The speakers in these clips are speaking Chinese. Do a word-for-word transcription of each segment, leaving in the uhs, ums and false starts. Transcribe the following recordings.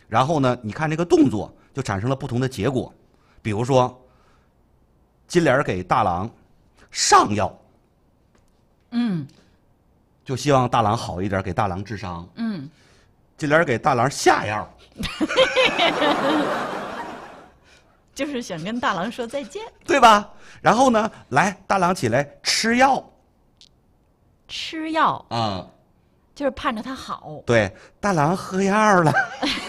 然后呢，你看这个动作就产生了不同的结果。比如说，金莲给大郎上药， 嗯， 就希望大郎好一点，给大郎治伤。 嗯， 金莲给大郎下药， 就是想跟大郎说再见， 对吧？然后呢，来，大郎起来吃药吃药啊、嗯， 就是盼着他好。 对，大郎喝药了。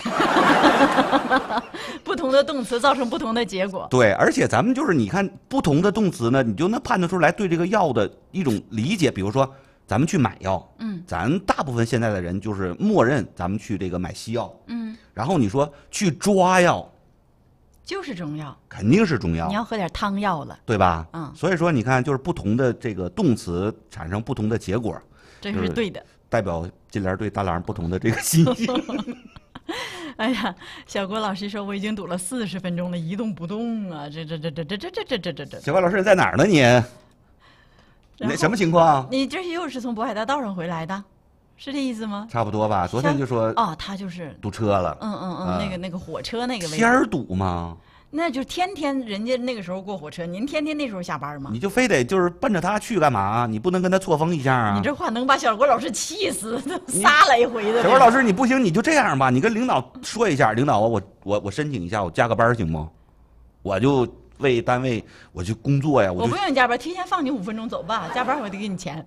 不同的动词造成不同的结果。 对，而且咱们就是你看不同的动词呢，你就能判断出来对这个药的一种理解。比如说，咱们去买药， 嗯， 咱大部分现在的人就是默认咱们去这个买西药， 嗯， 然后你说去抓药， 就是中药， 肯定是中药， 你要喝点汤药了， 对吧？ 嗯， 所以说你看，就是不同的这个动词产生不同的结果， 这是对的。 代表金莲对大郎不同的这个心意。 哎呀，小郭老师说我已经堵了四十分钟了，一动不动啊！这这这这这这这这这这这。 小郭老师在哪儿呢？你？那什么情况？ 你这又是从渤海大道上回来的，是这意思吗？ 差不多吧。昨天就说哦，他就是堵车了。 嗯嗯嗯，那个那个火车那个位置。 天儿堵吗？ 那就天天人家那个时候过火车，您天天那时候下班吗？ 你就非得就是奔着他去干嘛？你不能跟他错峰一下啊！ 你这话能把小郭老师气死，撒来回的。 小郭老师，你不行，你就这样吧，你跟领导说一下，领导啊，我我我申请一下，我加个班行吗？我就为单位我去工作呀，我我不用你加班，提前放你五分钟走吧，加班我得给你钱。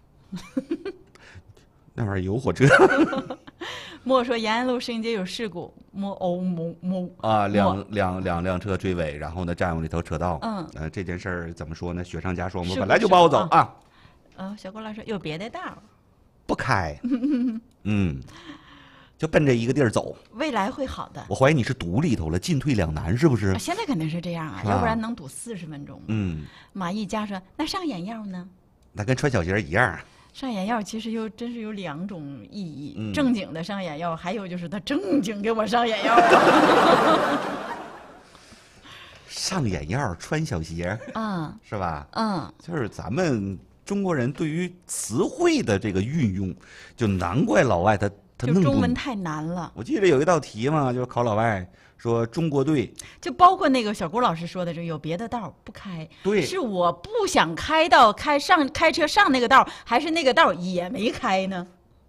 那玩意儿有火车。 莫说延安路市营街有事故，莫欧某某啊，两两两辆车追尾，然后呢占用了一条车道。 嗯， 呃，这件事儿怎么说呢？雪上加霜，我是本来就抱走啊。 啊， 呃，小郭老师有别的道儿， 不开。嗯，就奔着一个地儿走。 未来会好的。 我怀疑你是堵里头了，进退两难，是不是？ 现在肯定是这样啊， 是吧要不然能堵四十分钟。 嗯， 马一家说：“那上眼药呢？ 那跟穿小鞋一样。 上眼药其实又真是有两种意义， 嗯正经的上眼药，还有就是他正经给我上眼药。 上眼药，穿小鞋， 嗯是吧？ 嗯， 就是咱们中国人对于词汇的这个运用，就难怪老外他他就弄不。 中文太难了。 我记得有一道题嘛，就是考老外说中国队， 就包括那个小郭老师说的，这有别的道儿不开， 对是我不想开到开上开车上那个道儿，还是那个道儿也没开呢？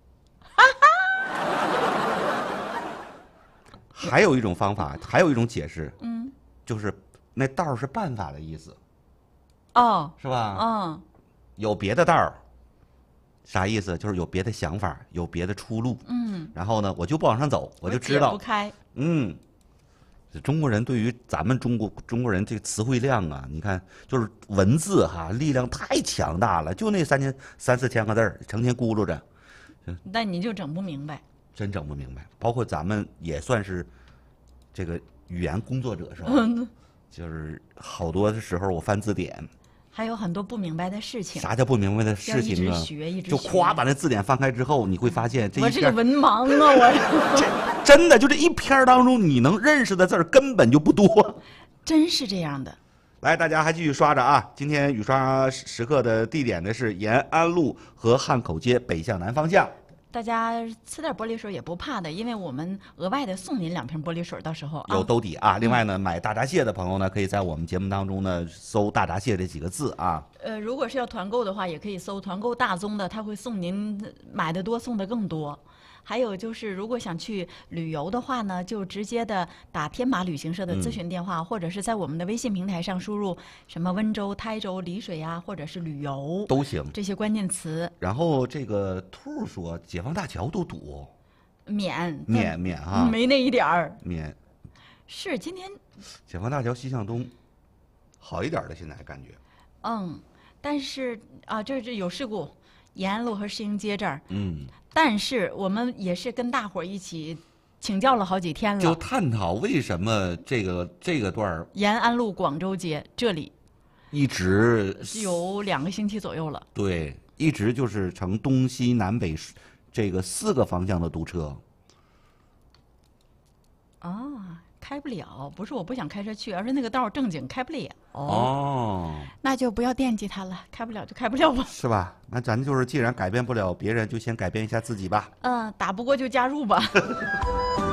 还有一种方法，还有一种解释， 嗯， 就是那道儿是办法的意思， 哦， 是吧？ 嗯， 有别的道儿，啥意思？就是有别的想法，有别的出路。 嗯， 然后呢，我就不往上走，我就知解道不开。 嗯，中国人对于咱们中国中国人这个词汇量啊，你看就是文字哈力量太强大了，就那三千三四千个字儿，成天咕噜着， 但你就整不明白。 真整不明白。包括咱们也算是这个语言工作者是吧？就是好多的时候我翻字典， 还有很多不明白的事情。 啥叫不明白的要事一直情啊？ 学，一直就学夸把那字典翻开之后，你会发现这一篇我这个文盲啊，我真的就这一篇儿当中，你能认识的字儿根本就不多。 真是这样的。 来，大家还继续刷着啊！今天雨刷时刻的地点呢是延安路和汉口街北向南方向。 大家呲点玻璃水也不怕的，因为我们额外的送您两瓶玻璃水，到时候啊有兜底啊！另外呢，买大闸蟹的朋友呢，可以在我们节目当中呢搜“大闸蟹”这几个字啊。 呃，如果是要团购的话，也可以搜团购大宗的，他会送您买的多送的更多。还有就是，如果想去旅游的话呢，就直接的打天马旅行社的咨询电话， 嗯、 或者是在我们的微信平台上输入什么温州、台州、丽水呀、啊，或者是旅游都行这些关键词。 然后这个兔说，解放大桥都堵， 免免免啊， 没那一点儿免。 是今天解放大桥西向东好一点了，现在感觉。 嗯，但是啊，这这有事故，延安路和市营街这儿。 嗯。 但是我们也是跟大伙儿一起请教了好几天了， 就探讨为什么这个这个段儿延安路广州街这里一直是有两个星期左右了。 对，一直就是呈东西南北这个四个方向的堵车。 啊，开不了，不是我不想开车去，而是那个道正经开不了。 哦， 那就不要惦记它了，开不了就开不了吧。 是吧？那咱就是既然改变不了别人，就先改变一下自己吧。 嗯，打不过就加入吧。